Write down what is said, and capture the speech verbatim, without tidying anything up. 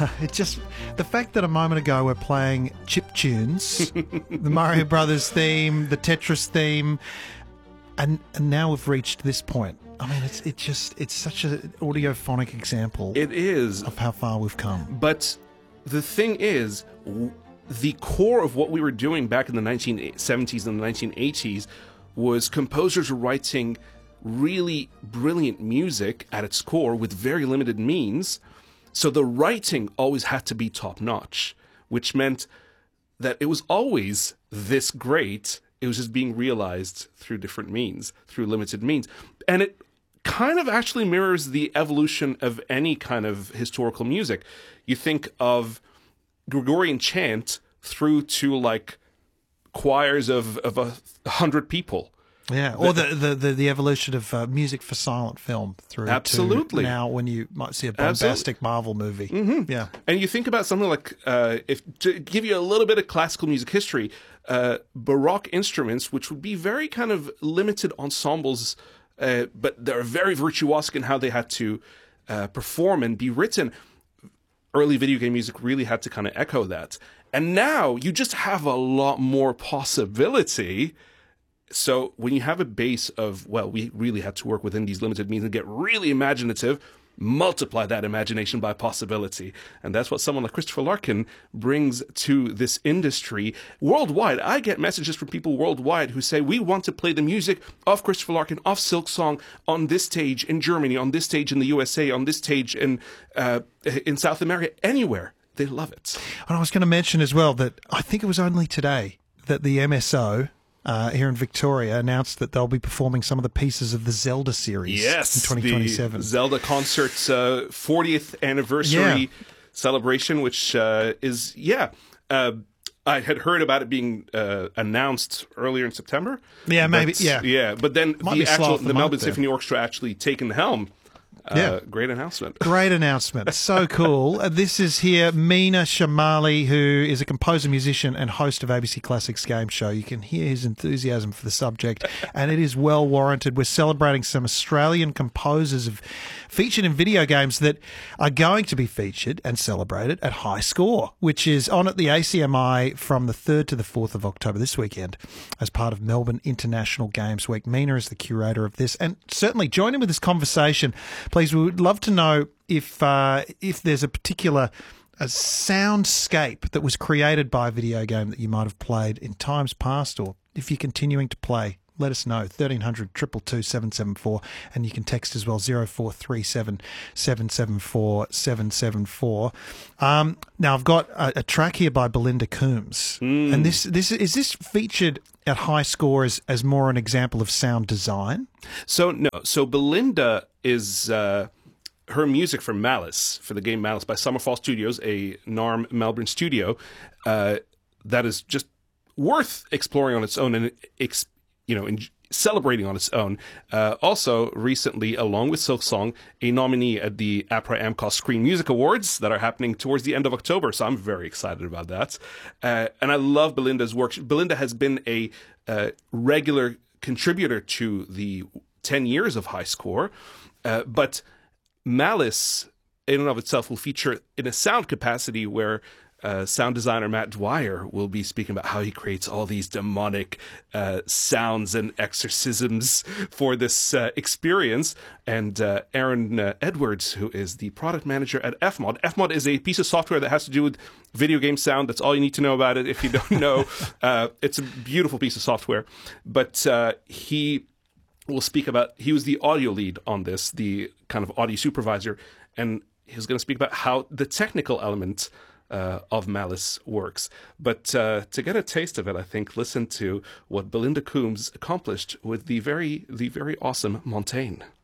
It just, the fact that a moment ago we're playing chip tunes, the Mario Brothers theme, the Tetris theme, and, and now we've reached this point. I mean, it's it just it's such an audiophonic example. It is of how far we've come. But the thing is, the core of what we were doing back in the nineteen seventies and the nineteen eighties was composers writing really brilliant music at its core with very limited means. So the writing always had to be top notch, which meant that it was always this great. It was just being realized through different means, through limited means. And it kind of actually mirrors the evolution of any kind of historical music. You think of Gregorian chant through to like choirs of, of a hundred people. Yeah, or the the, the, the evolution of uh, music for silent film through absolutely. to now when you might see a bombastic absolutely. Marvel movie. Mm-hmm. Yeah. And you think about something like, uh, if to give you a little bit of classical music history, uh, Baroque instruments, which would be very kind of limited ensembles, uh, but they're very virtuosic in how they had to uh, perform and be written. Early video game music really had to kind of echo that. And now you just have a lot more possibility. So when you have a base of, well, we really had to work within these limited means and get really imaginative, multiply that imagination by possibility. And that's what someone like Christopher Larkin brings to this industry worldwide. I get messages from people worldwide who say, we want to play the music of Christopher Larkin, of Silksong, on this stage in Germany, on this stage in the U S A, on this stage in uh, in South America, anywhere. They love it. And I was going to mention as well that I think it was only today that the M S O Uh, here in Victoria announced that they'll be performing some of the pieces of the Zelda series yes, in twenty twenty-seven. The Zelda Concert's uh, fortieth anniversary yeah. celebration, which uh, is, yeah, uh, I had heard about it being uh, announced earlier in September. Yeah, maybe, yeah. Yeah, but then Might the actual the, the Melbourne there. Symphony Orchestra actually taking the helm. Uh, yeah. Great announcement. Great announcement. So cool. Uh, this is here Meena Shamali, who is a composer, musician, and host of A B C Classics Game Show. You can hear his enthusiasm for the subject, and it is well warranted. We're celebrating some Australian composers of, featured in video games that are going to be featured and celebrated at High Score, which is on at the A C M I from the third to the fourth of October this weekend as part of Melbourne International Games Week. Meena is the curator of this, and certainly join in with this conversation. Please, we would love to know if uh, if there's a particular a soundscape that was created by a video game that you might have played in times past, or if you're continuing to play. Let us know, thirteen hundred, two two two, seven seven four, and you can text as well, zero four three seven, seven seven four, seven seven four. Um, now, I've got a, a track here by Belinda Coombs, mm. and this this is this featured at High Score as, as more an example of sound design? So, no, so Belinda is... Uh... her music for Malice, for the game Malice by Summerfall Studios, a Narm Melbourne studio, uh, that is just worth exploring on its own and, ex- you know, in, celebrating on its own. Uh, also, recently, along with Silksong, a nominee at the APRA AMCOS Screen Music Awards that are happening towards the end of October. So I'm very excited about that. Uh, and I love Belinda's work. Belinda has been a uh, regular contributor to the ten years of High Score, uh, but Malice, in and of itself, will feature in a sound capacity where uh, sound designer Matt Dwyer will be speaking about how he creates all these demonic uh, sounds and exorcisms for this uh, experience. And uh, Aaron uh, Edwards, who is the product manager at F mod. F mod is a piece of software that has to do with video game sound. That's all you need to know about it if you don't know. uh, it's a beautiful piece of software. But uh, he... We'll speak about, he was the audio lead on this, the kind of audio supervisor, and he's going to speak about how the technical element uh, of Malice works. But uh, to get a taste of it, I think, listen to what Belinda Coombs accomplished with the very, the very awesome Montaigne.